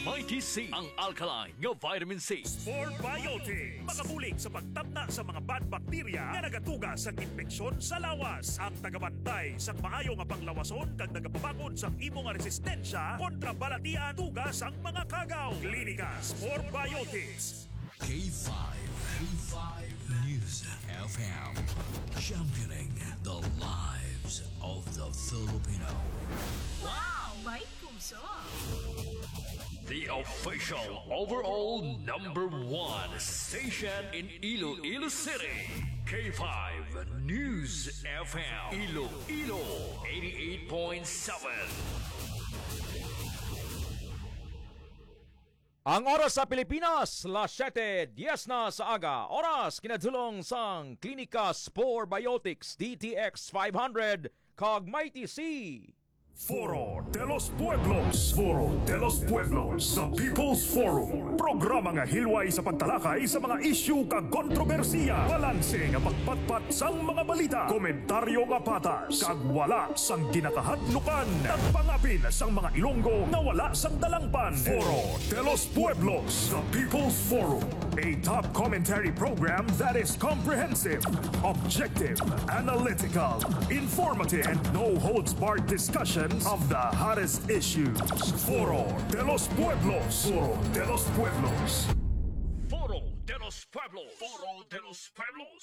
Mighty C, ang alkaline nga vitamin C. Spore Biotics. Makabulig sa pagtamna sa mga bad bacteria nga nagatuga sa infeksyon sa lawas. Ang tagabantay sa maayo nga panglawason kag nagapabakod sa imo nga resistensya kontra balatian tugas ang mga kagaw. Klinika Spore Biotics. K5 News FM, championing the lives of the Filipino. Wow! May puso! The official overall #1 station in Iloilo City. K5 News FM. Iloilo 88.7. Ang oras sa Pilipinas, 7:10 na sa aga. Oras kinadulong sang Klinika Spore Biotics DTX 500 kag Mighty C. Foro de los Pueblos. Foro de los Pueblos sa People's Forum. Programa nga hilway sa pagtalakay sa mga isyu kag kontrobersiya. Balanse nga pagpatpat sang mga balita. Komentaryo nga patas. Kag wala sang ginakahadlukan. Nagpangapin sang mga Ilonggo na wala sang dalangpan. Foro de los Pueblos sa People's Forum. A top commentary program that is comprehensive, objective, analytical, informative, and no-holds-barred discussion of the hottest issues. Foro de los Pueblos. Foro de los Pueblos. Foro de los Pueblos. Foro de los Pueblos.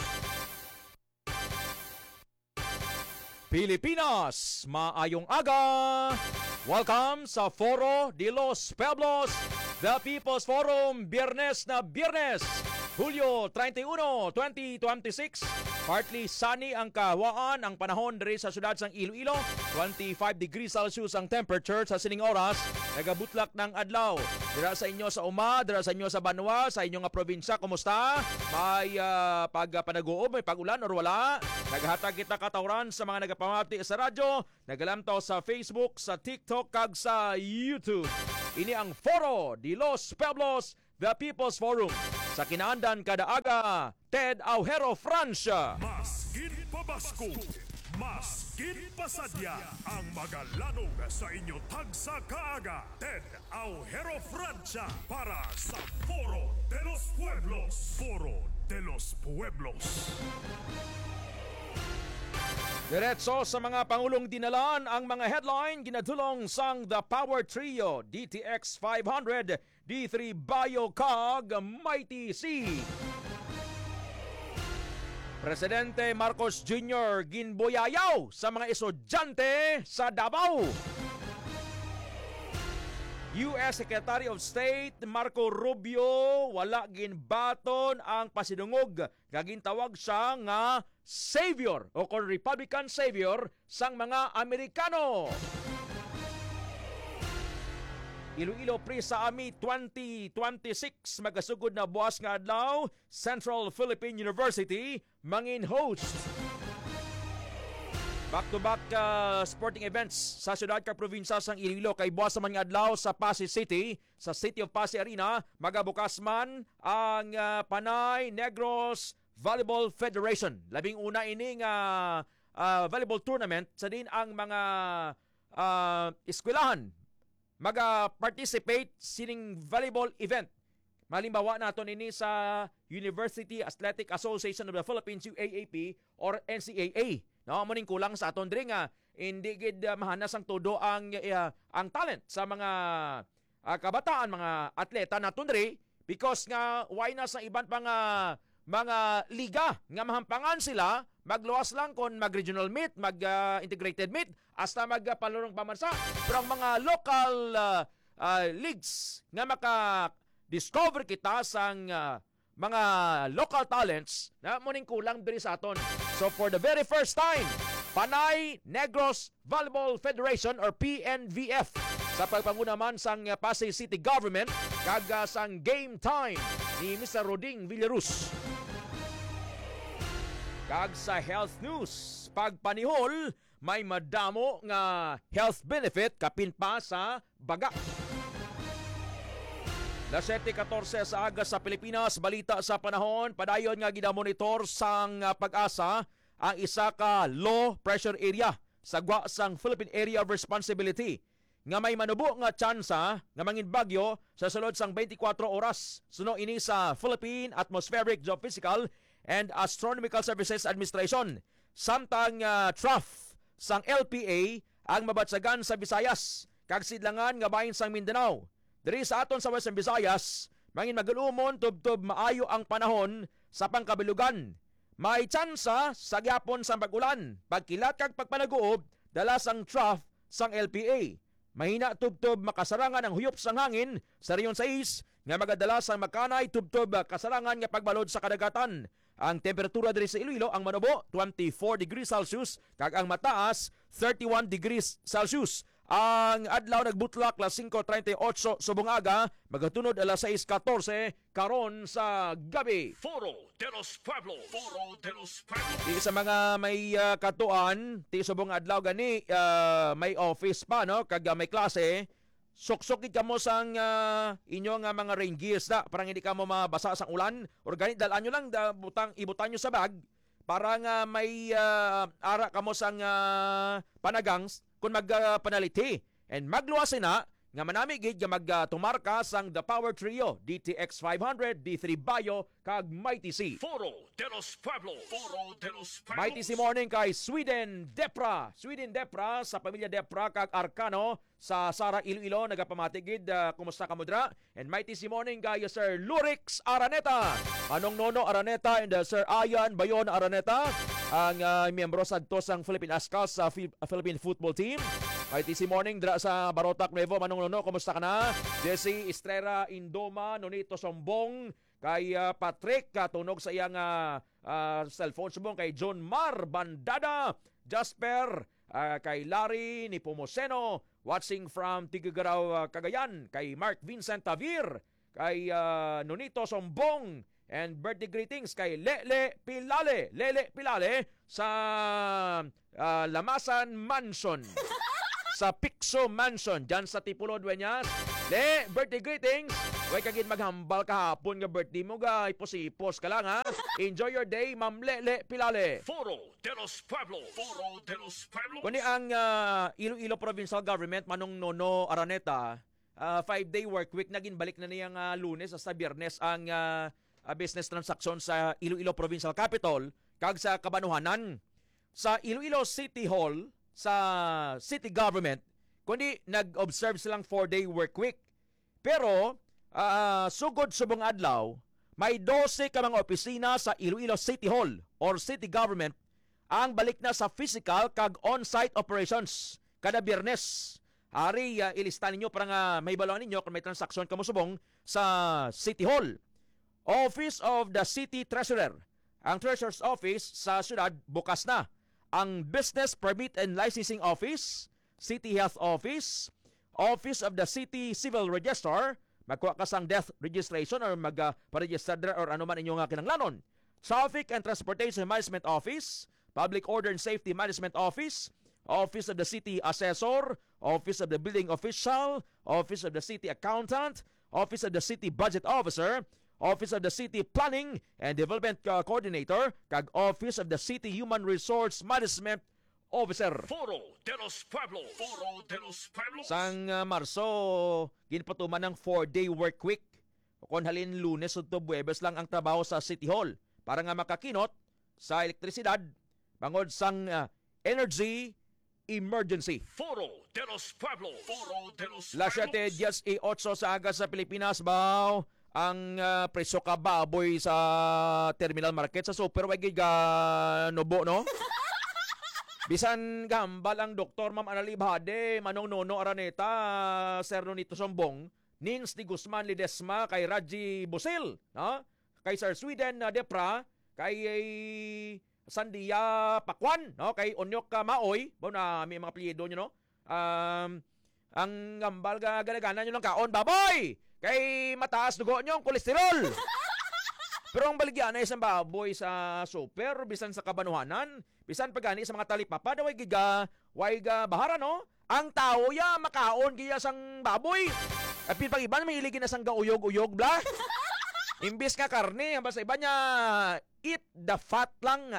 Pilipinas, maayong aga! Welcome sa Foro de los Pueblos, the People's Forum, Biyernes na Biyernes, Hulyo 31, 2026. Partly sunny ang kahawaan, ang panahon diri sa syudad sang Iloilo. 25 degrees Celsius ang temperature sa sining oras. Nagabutlak ng adlaw. Dira sa inyo sa Uma, dira sa inyo sa Banwa, sa inyong probinsya, kumusta? May pagpanaguob, may pagulan or wala? Naghatag kita katawran sa mga nagapamati sa radyo, nagalamtaw sa Facebook, sa TikTok, kag sa YouTube. Ini ang Foro de los Pueblos, the People's Forum. Sa kinaandan kada aga, Ted Aujero Francia. Mas ginpabasko, mas ginpasadya ang magalanog sa inyo tagsa kaaga. Ted Aujero Francia para sa Foro de los Pueblos. Foro de los Pueblos. Diretso sa mga pangulong dinalan ang mga headline ginadulong sang The Power Trio, DTX 500, D3 Biocog, Mighty C. Presidente Marcos Jr. ginboyayaw sa mga estudyante sa Davao. U.S. Secretary of State Marco Rubio wala ginbaton ang pasidungog. Gagintawag siya nga savior o kung Republican savior sang mga Amerikano. Iloilo Pre sa Ami 2026 magasugod na buwas nga adlaw, Central Philippine University mangin host. Back-to-back sporting events sa syudad ka probinsya sang Iloilo kay buwas man nga adlaw sa Pasay City, sa City of Pasay Arena, magabukas man ang Panay Negros Volleyball Federation. Labing una ini nga volleyball tournament sa din ang mga eskwelahan maga-participate sining volleyball event. Malimbawa naton ini sa University Athletic Association of the Philippines, UAAP or NCAA. No, muning kulang sa aton diri nga hindi gid mahanas ang todo ang talent sa mga kabataan, mga atleta naton diri because nga why na sa ibang mga liga nga mahampangan sila, magluwas lang kon mag-regional meet, mag-integrated meet, hasta magpalurong pamansa. Pero ang mga local leagues nga maka-discover kita sang mga local talents na muning kulang diri sa aton. So for the very first time, Panay Negros Volleyball Federation or PNVF sa pagpanguna man sang Pasay City Government kag sang game time ni Mr. Roding Villarus. Kag sa health news, pagpanihol, may madamo nga health benefit kapin pa sa baga. 7:14 sa aga sa Pilipinas, balita sa panahon, padayon nga gidamonitor sang Pag-asa ang isa ka low pressure area sa gwa sang Philippine Area of Responsibility. nga may manubo nga tsansa nga mangin bagyo sa sulod sang 24 oras. Suno ini sa Philippine Atmospheric Geophysical and Astronomical Services Administration. Samtang trough sang LPA ang mabatsagan sa Visayas kag sidlangan nga bahin sang Mindanao. Diri sa aton sa Western Visayas, mangin magalumon tubtob maayo ang panahon sa pangkabilugan. May tsansa sa gyapon sa pag-ulan, pagkilat kag pagpanaguob dala sang trough sang LPA. Mahina tubtob makasarangan ang huyop sang hangin sa Rehiyon 6 nga magadala sang makanay tubtob kasarangan nga pagbalod sa kadagatan. Ang temperatura diri sa Iloilo ang manubo 24 degrees Celsius kag ang mataas 31 degrees Celsius. Ang adlaw nagbutlak alas 5:38 subong aga, magatunod alas 6:14 karon sa gabi. Foro de los Pueblos. Foro de los Pueblos. Di sa mga may katuan, ti subong adlaw gani may office pa no kag may klase. Suksok ka mo sang inyong mga rain gears na parang hindi ka mo mabasa sang ulan or ganit dalaan nyo lang ibutan nyo sa bag para nga may ara ka mo sang panagangs kung magpanaliti and magluwasin na nga manami gid nga magtumarka sang The Power Trio, DTX 500, D3 Bio kag Mighty C. Foro de los Pueblos. Foro de los Pueblos. Mighty C morning kay Sweden Depra sa pamilya Depra kag Arcano sa Sara Iloilo nagapamatigid. Kumusta ka mudra? And Mighty C morning kay Sir Lurix Araneta, Anong Nono Araneta and Sir Ayan Bayon Araneta, ang miyembro sa sang Philippine Ascals sa Philippine Football Team. Mighty C morning dra sa Barotac Nuevo. Manong Nono, kumusta ka na? Jesse Estrera Indoma, Nonito Sombong, kay Patrick tunog sa iyang cellphone subong, kay John Mar Bandada, Jasper, kay Larry ni Pomoseno watching from Tigagaraw, Cagayan, kay Mark Vincent Tavir, kay Nonito Sombong, and birthday greetings kay Lele Pilale sa Lamasan Mansion. Sa Pixo Mansion dyan sa Tipulod, Wenyas. Birthday greetings. Huwag kagin maghambal kahapon nga birthday mo, guys. Ipos ka lang, ha? Enjoy your day, Ma'am Lele Pilale. Foro de los Pueblos. Foro de los Pueblos. Kundi ang Iloilo Provincial Government, Manong Nono Araneta, 5-day work week, naging balik na niyang Lunes sa Biyernes ang business transaction sa Iloilo Provincial Capital kag sa Kabanuhanan. Sa Iloilo City Hall, sa city government, kundi nag-observe silang 4-day work week. Pero, sugod subong adlaw, may 12 ka mga opisina sa Iloilo City Hall or city government ang balik na sa physical kag on-site operations kada Biyernes. Ari, ilistan ninyo para nga may balon ninyo kung may transaksyon kamo subong sa City Hall. Office of the City Treasurer. Ang Treasurer's Office sa syudad bukas na. Ang Business Permit and Licensing Office, City Health Office, Office of the City Civil Register, magkuha ka sang death registration or magpa-register or ano man inyong kinanglanon. Traffic and Transportation Management Office, Public Order and Safety Management Office, Office of the City Assessor, Office of the Building Official, Office of the City Accountant, Office of the City Budget Officer, Office of the City Planning and Development Coordinator, kag Office of the City Human Resource Management Officer. Foro de los Pueblos. Foro de los Pueblos. Sang Marso, ginpatuman ng 4-day work week. Kung halin Lunes ug Huwebes lang ang trabaho sa City Hall para nga makakinot sa elektrisidad bangod sang energy emergency. Foro de los Pueblos. Foro de los Las 7:08 sa aga sa Pilipinas, baw ang presyo ka baboy sa terminal market sa super wag nubo no. Bisan gambal ang doktor Ma'am Analibhade, Manong Nono Araneta, Sir Nonito Sombong, Nins Di Guzman Lidesma, kay Raji Busil, no? Kay Sir Sweden Depra, kay Sandia Pakwan, no? Kay Onyok Maoy, ba na may mga apelyido nyo, no? Ang gambal galagana nyo ng kaon, baboy! Kay mataas dugo nyo ang kolesterol. Pero ang baligyan ay isang baboy sa super, bisan sa Kabanuhanan, bisan pagani sa mga talipapa, daway giga, waiga bahara, no? Ang tao ya, makaon giya sang baboy. At pag-iban, may iligin na sang gauyog-uyog, bla. Imbis nga karne, basta iba niya, eat the fat lang.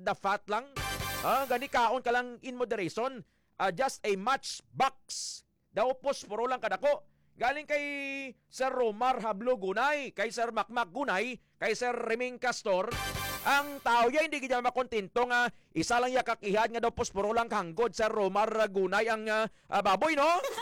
Gani kaon ka lang in moderation. Just a matchbox daw posporo lang kadako. Galing kay Sir Romar Hablo Gunay, kay Sir Macmac Gunay, kay Sir Reming Castor, ang tao ya hindi gid makontento nga isa lang ya kakihad nga daw posporo lang hanggod Sir Romar Gunay ang baboy, no?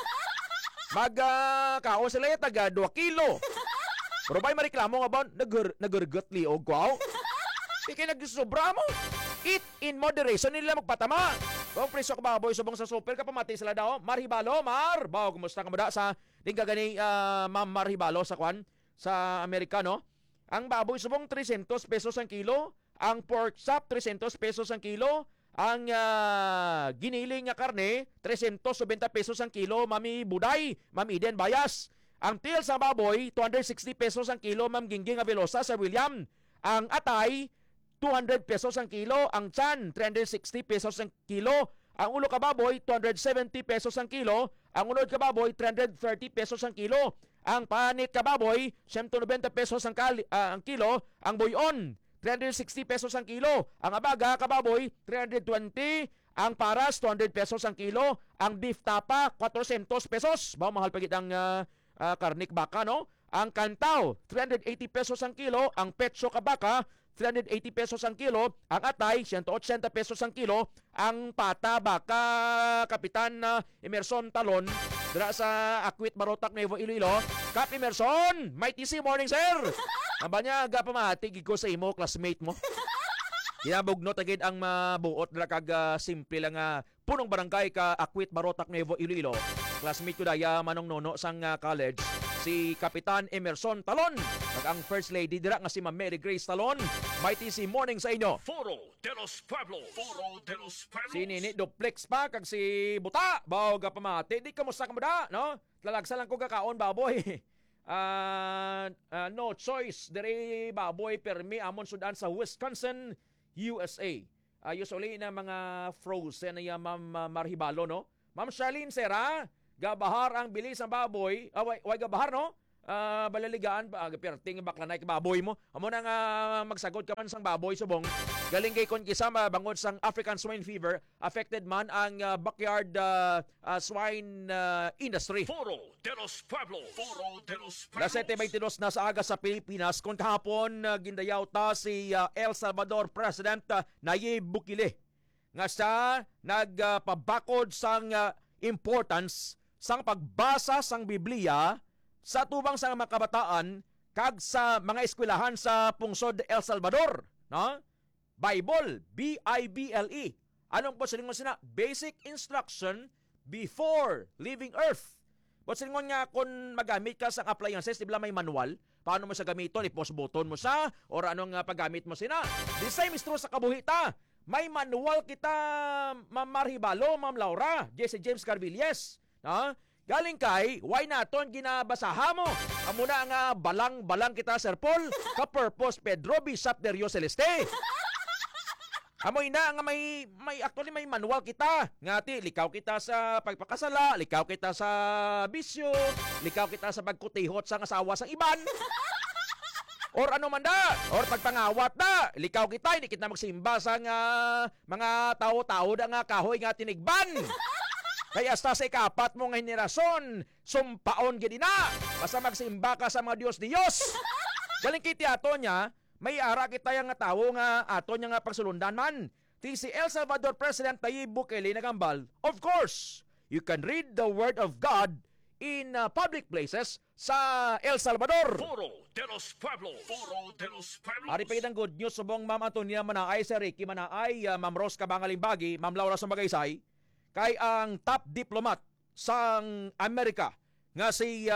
Kaon sila ya taga 2 kilo. Pero ba'y mareklamo nga ba nagurgut liog ko? Ikay nagsobra mo. Eat in moderation nila magpatama. Kung preso ka baboy subong sa super ka pamati sila daw. Marhibalo, Mar. Bao, kumusta ka mo da sa ding gani Ma'am Marhibalo sa kwan sa Amerikano? Ang baboy subong 300 pesos ang kilo, ang pork chop 300 pesos ang kilo, ang giniling nga karne 370 pesos ang kilo, Mami Buday, Ma'am Eden Bayas. Ang til sa baboy 260 pesos ang kilo, Ma'am Gingging Abelosa sa William. Ang atay 200 pesos ang kilo, ang tiyan 360 pesos ang kilo, ang ulo ka baboy 270 pesos ang kilo, ang unod ka baboy 330 pesos ang kilo, ang panit ka baboy 190 pesos ang kilo, ang buyon 360 pesos ang kilo, ang abaga ka baboy 320, ang paras 200 pesos ang kilo, ang beef tapa 400 pesos. Ba mahal pagit ang karnik baka, no? Ang kantaw 380 pesos ang kilo, ang petso ka baka 380 pesos ang kilo, ang atay 180 pesos ang kilo, ang pata baka Kapitan Emerson Talon dira sa Akwit Barotac Nuevo Iloilo. Kap Emerson, may TC morning sir. Aba niya pamahati ko sa imo classmate mo. Ginabugno tagid ang mabuot dira kag simple lang punong barangay ka Akwit Barotac Nuevo Iloilo. Classmate ko daya manong nono sang college si Kapitan Emerson Talon. Ang First Lady dira nga si Ma'am Mary Grace Talon. Mighty si morning sa inyo. Foro de los Pueblos. Foro de los Pueblos. Si Nini Duplex pa kag si Buta. Baw ga pamati. Di kamusta ka mo da, no? Lalagsa lang ko kakaon baboy. No choice diri baboy permi amon sudan sa Wisconsin, USA. Usually na mga frozen na Ma'am Marhibalo, no? Ma'am Charlene Sera, gabahar ang bilis ng baboy. Way gabahar, no? Balaligaan pa perting bakla na baboy mo. Amo nang magsagod ka man sang baboy subong. Galing kay kon kisa bangod sang African swine fever, affected man ang backyard swine industry. Foro de los Pueblos. Foro de los Las Pueblos. 7:22 na sa aga sa Pilipinas kung kahapon gindayaw ta si El Salvador President Nayib Bukele nga siya nagpabakod sang importance sang pagbasa sang Biblia sa tubang sa mga kabataan kag sa mga eskwelahan sa pungsod El Salvador, no? Bible, B-I-B-L-E. Anong po silingon sina? Basic instruction before leaving earth. But silingon nga kung magamit ka sa appliances, di ba may manual? Paano mo siya gamiton? I-post button mo siya? Or anong paggamit mo sina? The same is true sa kabuhita. May manual kita, Ma'am Marhibalo, Ma'am Laura, Jesse James Carvilles. No? Galing kay, why naton ginabasaha mo? Amo na nga balang-balang kita, Sir Paul, ka-purpose Pedro Bishop de Rio Celeste. Amoy na nga may actually may manual kita. Ngati, likaw kita sa pagpakasala, likaw kita sa bisyo, likaw kita sa pagkutihot sa asawa sa iban. Or ano man da, or pagpangawat da, likaw kita, hindi kita magsimba sa mga tao-tao da nga kahoy nga tinigban. Kaya hasta sa ikapat mong henerasyon, sumpaon gini na. Basta magsimba ka sa mga Diyos-Diyos. Galing kiti ato niya, may ara kita yung tao nga ato niya nga pagsulundan man. Ti si El Salvador President Nayib Bukele nagambal, of course, you can read the Word of God in public places sa El Salvador. Foro de los Pueblos. Foro de los Pueblos. Ari pa kitang good news subong Ma'am Antonia Manaay, Sir Ricky Manaay, Ma'am Rose Kabangalimbagi, Ma'am Laura Sumagaysay, kay ang top diplomat sang Amerika nga si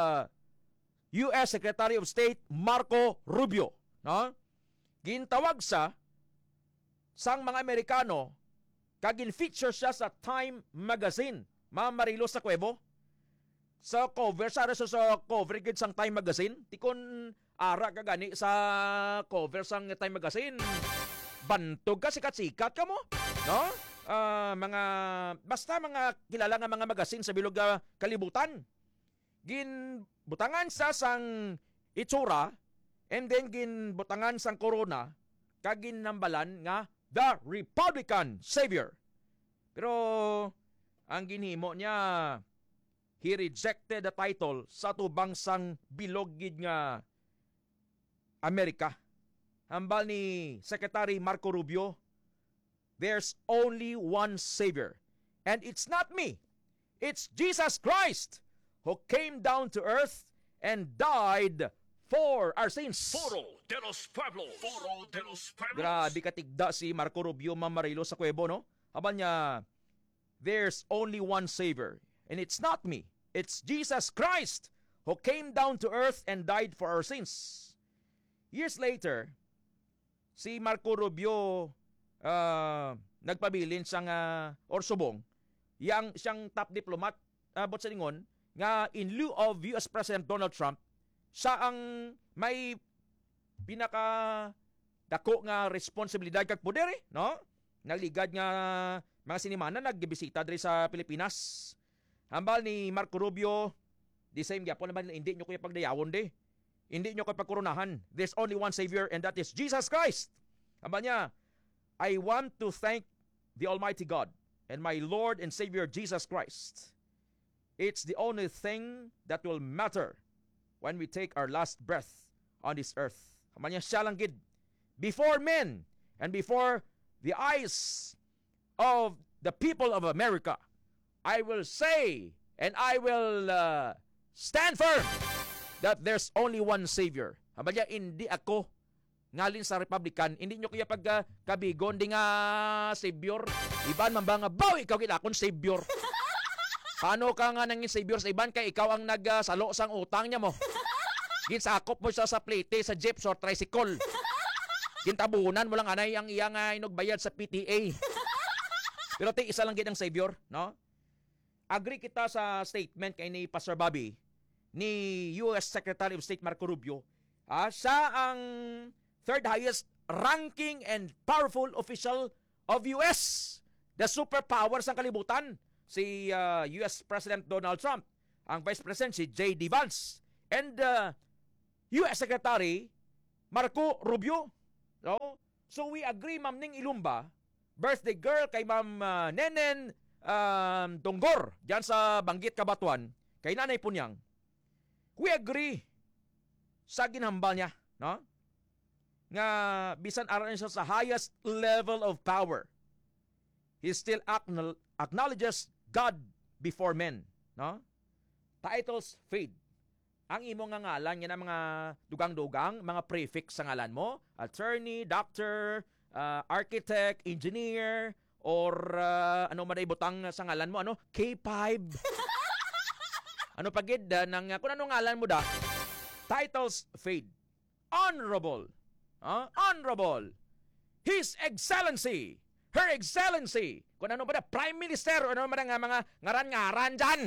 US Secretary of State Marco Rubio, no? Gintawag sa sang mga Amerikano kag in-feature siya sa Time Magazine. Ma'am Marilo sa Cuevo sa cover sa cover gid sang Time Magazine. Tikon ara ka gani sa cover sang Time Magazine. Bantog ka sikat-sikat ka mo, no? Basta mga kilala nga mga magazine sa bilog kalibutan. Ginbutangan sa sang itsura and then ginbutangan sang corona kag ginambalan nga the Republican Savior. Pero ang ginhimo niya he rejected the title sa tubangsang bilogid nga Amerika. Hambal ni Secretary Marco Rubio, there's only one Savior. And it's not me. It's Jesus Christ who came down to earth and died for our sins. Foro de los Pueblos. Foro de los Pueblos. Grabe katigda si Marco Rubio Mamarilo sa Cuevo, no? Habang niya, there's only one Savior. And it's not me. It's Jesus Christ who came down to earth and died for our sins. Years later, si Marco Rubio nagpabilin siyang or subong siyang top diplomat bot sa lingon nga in lieu of US President Donald Trump, siya ang may pinaka dako nga responsibilidad kag poder, no? Nagligad nga mga sinimana nagbisita diri sa Pilipinas. Hambal ni Marco Rubio, the same gyapon naman, hindi nyo kuya pagdayawon de. Hindi nyo kuya pagkoronahan. There's only one Savior and that is Jesus Christ. Hambal niya, I want to thank the Almighty God and my Lord and Savior Jesus Christ. It's the only thing that will matter when we take our last breath on this earth. Hambal niya, siya lang gid. Before men and before the eyes of the people of America, I will say and I will stand firm that there's only one Savior. Hambal niya, hindi ako ngalin sa Republican, hindi nyo kaya pagkabigon di nga Savior. Iban man ba nga, baw, ikaw kilakon Savior. Paano ka nga nanging Savior sa iban kay ikaw ang nagsalo sang utang niya mo? Ginsakop mo siya sa plate, sa jeep, or tricycle. Gintabunan mo lang anay ang iyang inugbayad sa PTA. Pero isa lang gid ang Savior, no? Agree kita sa statement kay ni Pastor Bobby ni US Secretary of State Marco Rubio. Siya ang third highest ranking and powerful official of US. The superpower sa kalibutan, si US President Donald Trump. Ang Vice President si J.D. Vance. And US Secretary Marco Rubio. No? So we agree, Ma'am Ning Ilumba, birthday girl kay Ma'am Nenen Donggor, diyan sa Banggit, Kabatuan, kay Nanay Punyang. We agree sa ginhambal niya, no? Nga bisan aral siya sa highest level of power, he still acknowledges God before men, no? Titles fade. Ang imo nga ngalan yan ang mga dugang-dugang, mga prefix sa ngalan mo, attorney, doctor, architect, engineer, or ano man ay butang sa ngalan mo, ano? K5. Ano pagid ng kung ano ngalan mo da? Titles fade. Honorable. Honorable. His Excellency. Her Excellency. Kung ano ba da? Prime Minister. Ano man ang mga ngaran-ngaran dyan.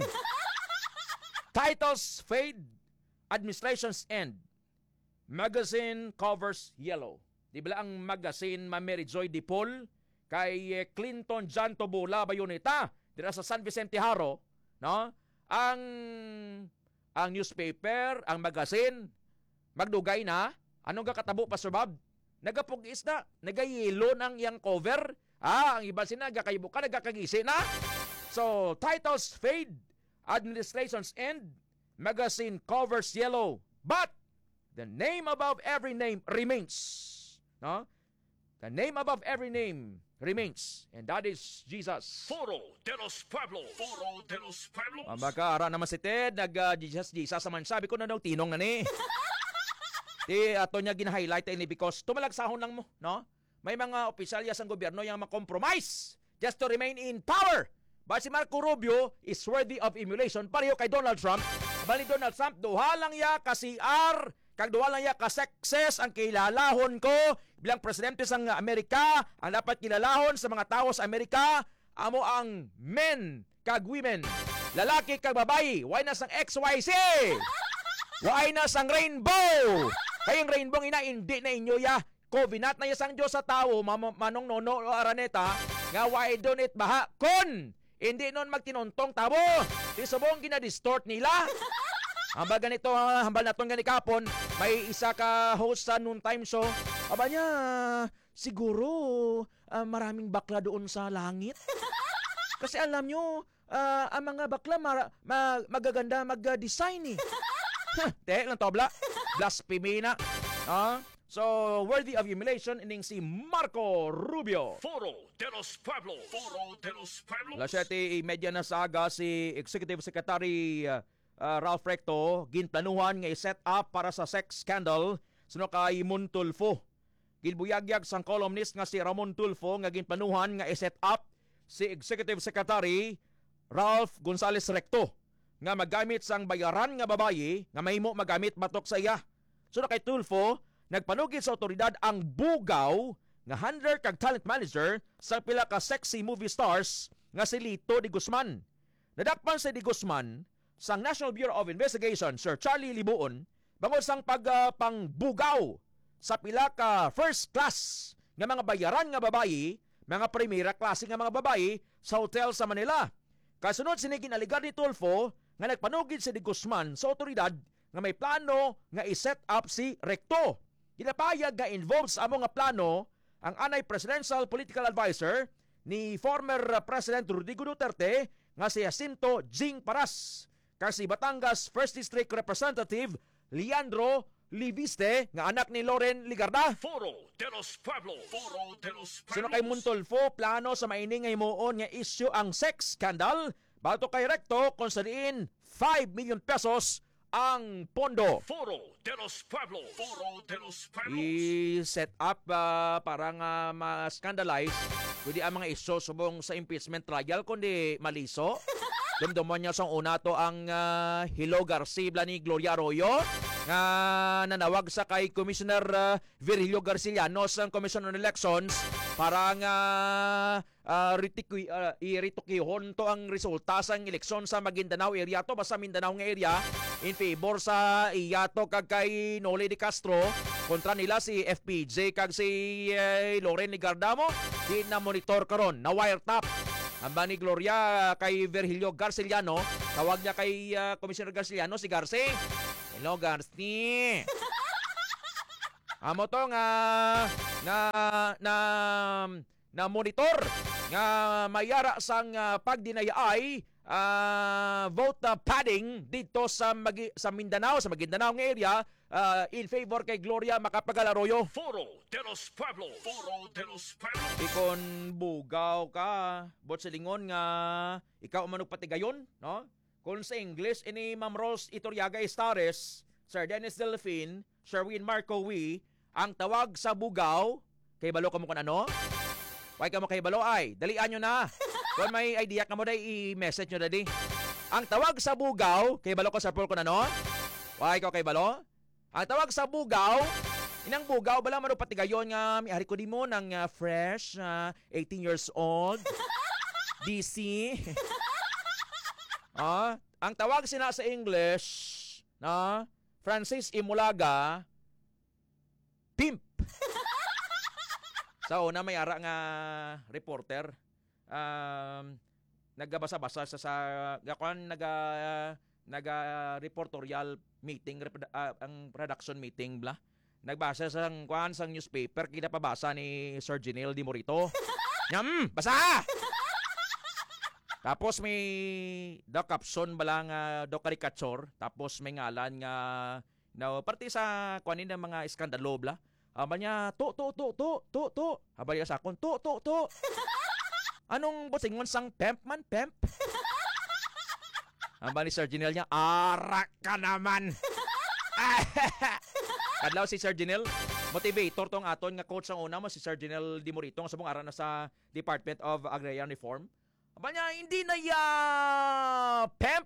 Titles fade. Administrations end. Magazine covers yellow. Di ba ang magazine Mary Joy Di Paul kay Clinton John Tobola Bayoneta dira sa San Vicente Haro, no? Ang newspaper, ang magazine magdugay na. Anong kakatabo, Pastor Bob? Nagapugis na, nagayelo ng iyang cover. Ang iba nagakaibo ka, nagakagisi na. So, titles fade, administrations end, magazine covers yellow, but the name above every name remains. No? The name above every name remains, and that is Jesus. Foro de los Pueblos. Foro de los Pueblos. Makaara naman si Ted, Jesus naman. Sabi ko na daw, tinong na ni. Di ato niya gina-highlight ini because tumalagsahon lang mo, no? May mga opisyalya sa gobyerno yang ma-compromise just to remain in power. But si Marco Rubio is worthy of emulation. Pareho kay Donald Trump. Bali Donald Trump, duha lang ya ka CR, kag duha lang ya ka success ang kilalahon ko bilang presidente sa Amerika. Ang dapat kilalahon sa mga tao sa Amerika, amo ang men kag women, lalaki kag babayi. Why na sang XYZ? Why na sang rainbow? Kayong rainbow ina hindi na inyo ya. Covenant na yasang Diyos sa tao, manong nono o araneta, nga why don't it baha kon? Hindi nun magtinontong tabo. Di subong ginadistort nila. Hambal ganito, hambal naton gani kapon, may isa ka host sa noon time show. Aba niya, siguro maraming bakla doon sa langit. Kasi alam nyo, ang mga bakla magaganda mag-design eh. Te lang tobla. Blasphemy na. So, worthy of emulation ining si Marco Rubio. Foro de los Pueblos. Foro de los Pueblos. Alas 7:30 na sa aga si Executive Secretary Ralph Recto ginplanuhan nga i-set up para sa sex scandal sino kay Mon Tulfo. Ginbuyagyag sang columnist nga si Ramon Tulfo nga ginplanuhan nga i-set up si Executive Secretary Ralph Gonzales Recto nga magamit sang bayaran nga babayi nga mahimo magamit matok sa iya. Sino kay Tulfo nagpanugid sa otoridad ang bugaw nga handler kag talent manager sa pila ka sexy movie stars nga si Lito de Guzman. Nadakpan si de Guzman sang National Bureau of Investigation Sir Charlie Libuon bangod sang pangbugaw sa pila ka first class nga mga bayaran nga babayi, mga primera klase nga mga babayi sa hotel sa Manila. Kasunod sini ginaligar ni Tulfo nga nagpanugid si de Guzman sa otoridad nga may plano nga i-set up si Recto. Ginapayag nga involved sa among nga plano ang anay presidential political advisor ni former President Rodrigo Duterte nga si Jacinto Jing Paras, kasi Batangas 1st District Representative Leandro Liviste nga anak ni Loren Ligarda. Foro de los Pueblos. Foro de los Pueblos. Sino kay Montulfo plano sa maining nga himuon nga issue ang sex scandal bato kay Recto kung sa diin 5 million pesos ang pondo. Foro de los Pueblos. Foro de los Pueblos. I-set up para nga ma-scandalize kundi ang mga iso subong sa impeachment trial kundi maliso. Dumduman niya sa una to ang Hilo Garcia ni Gloria Arroyo nga nanawag sa kay Commissioner Virgilio Garciliano sa Commission on Elections para nga iritukihon to ang resulta sa eleksyon sa Maguindanao area to basta Mindanao nga area in favor sa iyato kag kay Noli de Castro kontra nila si FPJ kag si Loren Ligardamo di na monitor karon na wiretap ang ba ni Gloria kay Virgilio Garciliano tawag niya kay Commissioner Garciliano si Garci. Hello Garci. Amo to na monitor nga mayara sang pagdinayay vote padding dito sa Mindanao, sa Maguindanao nga area in favor kay Gloria Macapagal Arroyo. Foro de los Pueblos. Foro de los Pueblos. Ikon bugaw ka, bot sa lingon nga ikaw manong patigayon, no? Kung sa English, ini Ma'am Rose Iturriaga Estares, Sir Dennis Delfin, Sherwin Marcowi, ang tawag sa bugaw, kay balo ka mo kung ano? Why ka mo kay balo ay, dalian nyo na. Kung may idea ka mo day, i-message nyo dadi. Ang tawag sa bugaw, kay balo ka sa pool kung ano? Why ka kay balo? Ang tawag sa bugaw, inang bugaw, bala man patigayon nga, may ari ko di mo ng fresh, 18 years old, DC. Ang tawag sina sa English, Francis Imulaga, pimp. Sa una may ara nga reporter, nagbasa-basa sa naga-reportorial meeting, ang production meeting bla. Nagbasa sang sang newspaper, kinapabasa ni Sir Janelle Di Morito. Basa! Tapos may do caption bala nga do caricature, tapos may ngalan nga na parte sa kuanin ng mga iskandalo bla. Aba niya to. Aba niya sa akon to. Anong bosingon sang pimp man pimp? Aba ni Sir Janelle niya, arak ka naman. Kadlaw si Sir Janelle, motivator tong aton nga coach ang una mo si Sir Janelle Di Morito nga subong ara na sa Department of Agrarian Reform. Aba niya, hindi na ya pimp.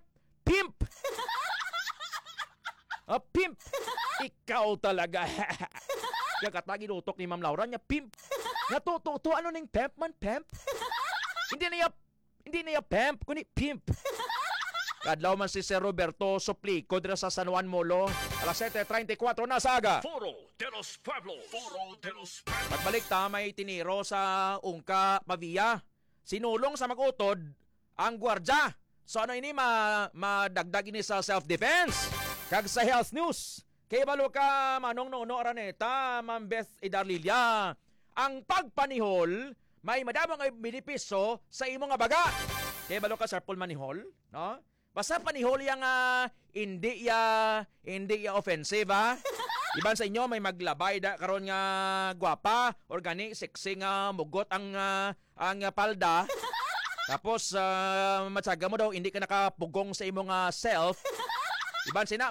Pimp. Ikaw talaga. Kakatagin utok ni Ma'am Laura niya, pimp. Nga to, ano ning pimp man, pimp? Hindi na ya pimp, kundi pimp. Kadlaw man si Sir Roberto Suplico dira sa San Juan Molo. Alas 7:34 na saga. Foro de los Pueblos. Foro de los Pueblos. Pagbalik ta may tiniro sa Ungka Pavia. Sinulong sa mag-utod ang gwardya. So ano ini madagdag ini sa self-defense. Kag sa health news. Kay balo ka Manong Nono Araneta, Ma'am Beth Idarlilia. Ang pagpanihol may madamang benepisyo sa imo nga baga. Kaya balo ka Sir Paul Manihol, no? Basta panihol yang hindi ya offensive ha. Iban sa inyo may maglabay da karon nga gwapa or gani sexy nga mugot ang palda. Tapos matsaga mo daw hindi ka nakapugong sa imong self. Iban sina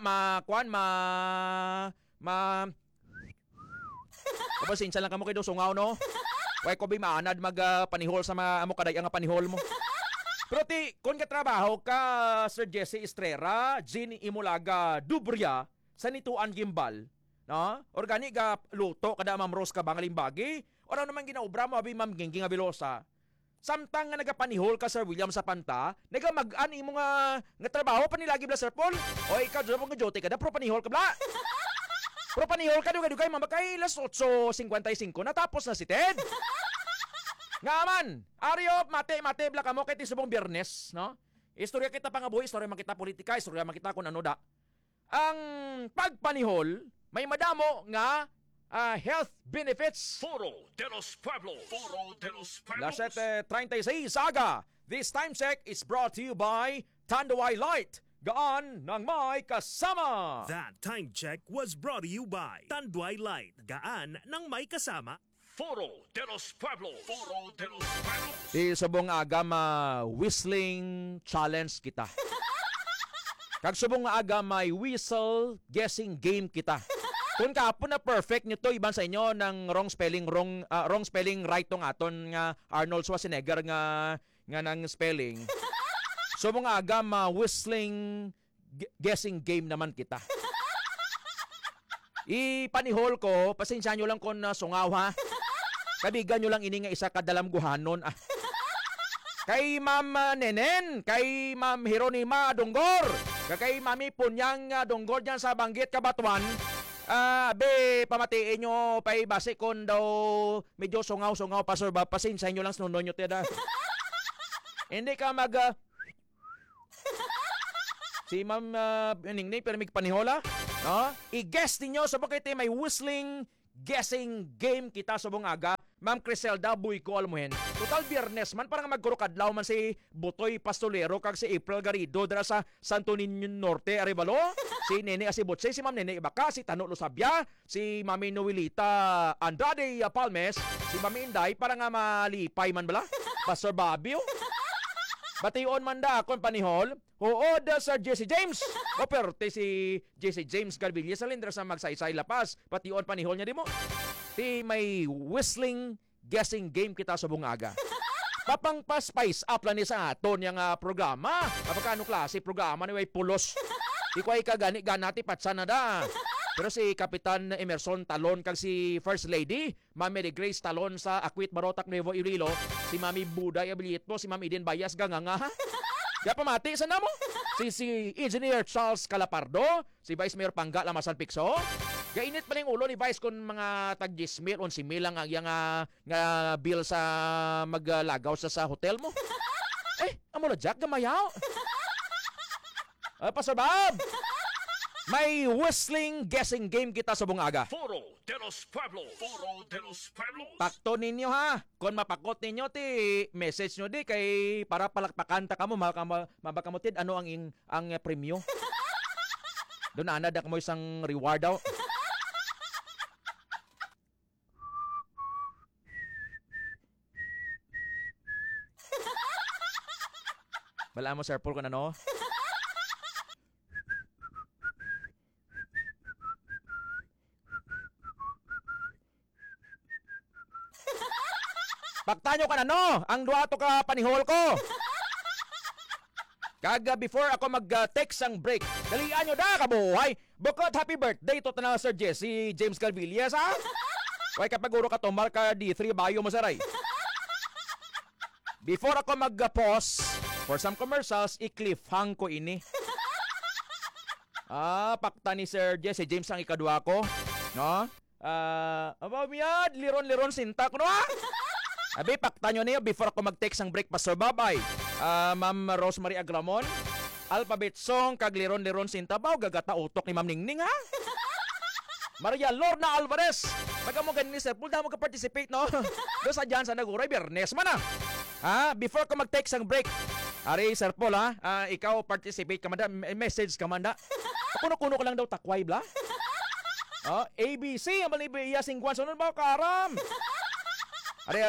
Kapasinsa lang kamo kay do sungaw no. Way ko bi maanad panihol sa amo kaday nga panihol mo. Pero kung katrabaho ka, Sir Jesse Estrera, Jean Imulaga, Dubria, sa nituan gimbal, no? Organi ka luto, kada Ma'am Rose ka bangalimbagi, o ano naman ginaubra mo, abi Ma'am Gingging Abilosa. Samtang nga nagapanihol ka, Sir William sa panta, nagamag-an imo nga trabaho, panilagi bla, Sir Paul. O ikaw, dyan mo nga jote ka na, pero panihol ka bla. Pero panihol ka, dugay, mamakay, las 8:55, natapos na si Ted. Nga man, Aryo, mate, bla ka mo kay tisubong Biyernes, no? Istorya kita pangabuhi, istorya man kita politika, istorya man kita kung ano da. Ang pagpanihol, may madamo nga health benefits. Foro de los Pueblos. Foro de los Las Pueblos. 7:36 aga. This time check is brought to you by Tanduay Light. Gaan ng may kasama. That time check was brought to you by Tanduay Light. Gaan ng may kasama. Foro de los Pueblos. Foro de los Pueblos. Subong aga whistling challenge kita. Kag subong aga may whistle guessing game kita. Kung kahapon na perfect nito iban sa inyo ng wrong spelling right tong aton nga Arnold Schwarzenegger nga nang spelling. Subong aga whistling guessing game naman kita. Ipanihol ko, pasensya nyo lang kung sungaw ha. Kabigan nyo lang ini nga isa kadalamguhanon. Kay Ma'am Nenen, kay Ma'am Hironima Donggor, kay Mami Punyang Donggor dyan sa Banggit, Kabatuan, pamatiin nyo, pay base kon daw medyo sungaw-sungaw pa sir, pasensya nyo lang sunod nyo teda. Hindi ka si Ma'am Ningning pero may panihola, no? I-guess ninyo sa bakit may whistling guessing game kita subong aga. Ma'am Criselda Buyko almuhen. Total Biyernes man parang magkurukadlaw man si Butoy Pastolero kag si April Garrido dira sa Santo Niño Norte Arevalo. Si Nene Asibotse, si Ma'am Nene Ibaka, si Tano Losabia, si Mami Noelita Andrade Palmes, si Mami Inday para nga malipay man bala. Pastor Babio. Bation man da akong panihol. Oo, da Sir Jesse James. O perte si Jesse James Garvilla sa lindra sa magsaysay lapas. Bation panihol niya di mo. May whistling guessing game kita sa bungaga. Papang pa-spice up lang ni sa aton yung programa. Kapag ano klase programa ni way pulos. Ikaw ay ganati patsa na da. Pero si Kapitan Emerson Talon kag si First Lady, Ma'am Mary Grace Talon sa Akwit Barotac Nuevo Iloilo, si Mami Buday Abilitmo, si Ma'am Eden Bayas Ganganga. Kaya pamati sa namo. Si Engineer Charles Calapardo, si Vice Mayor Pangga Lamasan Picso. Gainit pa rin ulo ni Vice kung mga tag-10,000 o 11,000 lang ang nga bill sa maglagaw sa hotel mo. Amo na Jack, gamayaw. Pastor Bob, may whistling guessing game kita sa bungaga. Foro de los Pueblos. Foro de los Pueblos. Pakto ninyo ha. Kung mapakot ninyo message nyo di kay para palakpakan ta kamo mabakamotid ano ang premyo. Doon ana dak mo isang reward daw. Wala mo Sir Paul kung ano? Baktanyo ka na no, ang duato ka panihol ko. Kaga before ako mag-text ang break, dalian nyo da kabuhay. Bukod happy birthday to na Sir Jesse James Calvillas ha. Way kapag uro ka tumar ka D3 bayo mo saray. Before ako mag-pause for some commercials, i-cliffhang ko ini. Pakta ni Sir Jesse James ang ikadua ko, no? Abamiyad, liron-liron sinta ko no ha. Abi, pakta nyo niyo before ako mag-text ang break pa Sir Babay. Ma'am Rosemary Agramon, alphabet song, kag liron-liron sintabaw, gagata utok ni Ma'am Ningning ha. Maria Lorna Alvarez, pagka mo ganin ni Sir Paul, dahil mo ka-participate no. Doon sa dyan sa Naguray, Biyernes man ha. Before ko mag-text ang break, Ari, Sir Paul, ha? Ikaw participate ka man da. Message ka man da. Kuno-kuno ka lang daw takway, bla? ABC, ang malibi iya singkwan. Sunod ba, karam?